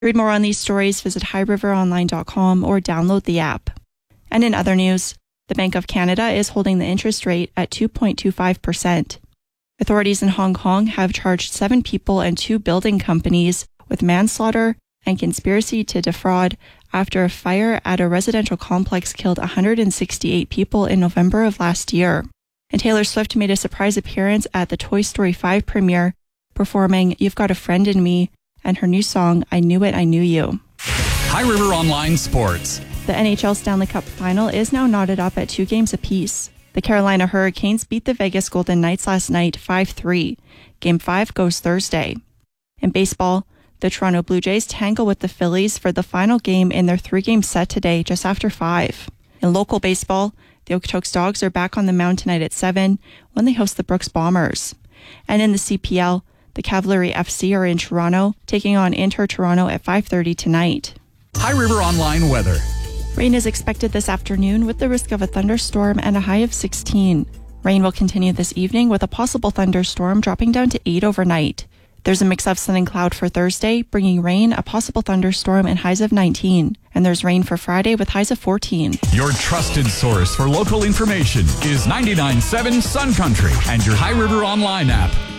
To read more on these stories, visit highriveronline.com or download the app. And in other news, the Bank of Canada is holding the interest rate at 2.25%. Authorities in Hong Kong have charged 7 people and 2 building companies with manslaughter and conspiracy to defraud after a fire at a residential complex killed 168 people in November of last year. And Taylor Swift made a surprise appearance at the Toy Story 5 premiere, performing You've Got a Friend in Me and her new song, I Knew It, I Knew You. High River Online Sports. The NHL Stanley Cup final is now knotted up at 2 games apiece. The Carolina Hurricanes beat the Vegas Golden Knights last night 5-3. Game 5 goes Thursday. In baseball, the Toronto Blue Jays tangle with the Phillies for the final game in their 3-game set today just after 5. In local baseball, the Okotoks Dogs are back on the mound tonight at 7 when they host the Brooks Bombers. And in the CPL, the Cavalry FC are in Toronto, taking on Inter Toronto at 5:30 tonight. High River Online weather. Rain is expected this afternoon with the risk of a thunderstorm and a high of 16. Rain will continue this evening with a possible thunderstorm dropping down to 8 overnight. There's a mix of sun and cloud for Thursday, bringing rain, a possible thunderstorm, and highs of 19. And there's rain for Friday with highs of 14. Your trusted source for local information is 99.7 Sun Country and your High River Online app.